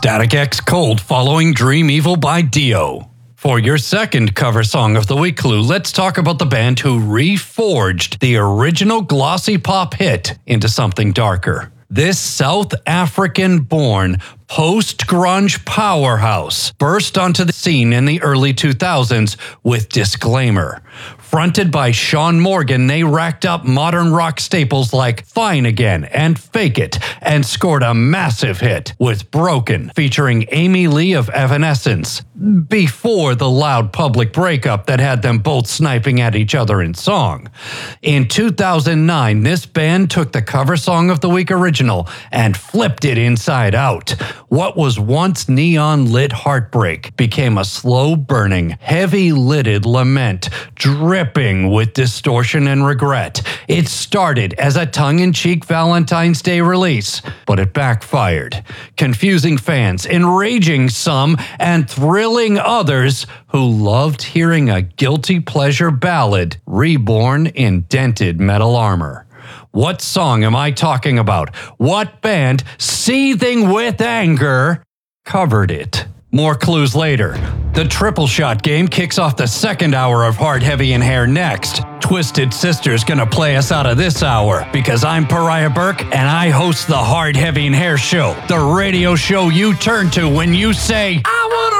Static X Cold following Dream Evil by Dio. For your second cover song of the week clue, let's talk about the band who reforged the original glossy pop hit into something darker. This South African-born post-grunge powerhouse burst onto the scene in the early 2000s with Disclaimer. Fronted by Sean Morgan, they racked up modern rock staples like Fine Again and Fake It, and scored a massive hit with Broken, featuring Amy Lee of Evanescence, before the loud public breakup that had them both sniping at each other in song. In 2009, this band took the cover song of the week original and flipped it inside out. What was once neon-lit heartbreak became a slow-burning, heavy-lidded lament, dripping with distortion and regret. It started as a tongue-in-cheek Valentine's Day release, but it backfired, confusing fans, enraging some, and thrilling others who loved hearing a guilty pleasure ballad reborn in dented metal armor. What song am I talking about? What band, seething with anger, covered it? More clues later. The Triple Shot game kicks off the second hour of Hard, Heavy, and Hair next. Twisted Sister's gonna play us out of this hour because I'm Pariah Burke and I host the Hard, Heavy, and Hair show, the radio show you turn to when you say, I want